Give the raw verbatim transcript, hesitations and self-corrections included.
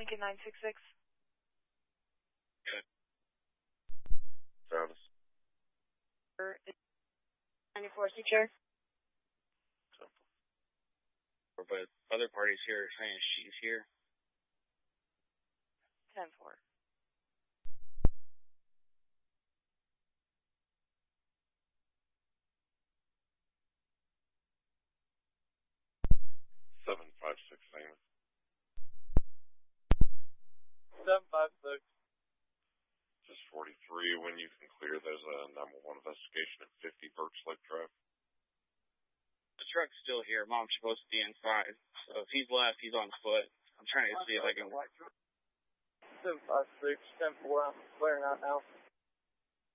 Lincoln nine six six. Okay. Travis. ninety-four teacher. But other parties here are saying she's here. ten four. Seven five six Simon. Seven five six. Just forty-three. When you can clear, there's a number one investigation at fifty Birch Lake Drive. The truck's still here. Mom's supposed to be inside. So if he's left, he's on foot. I'm trying to see if I can. Seven five six, ten four. I'm clearing out now.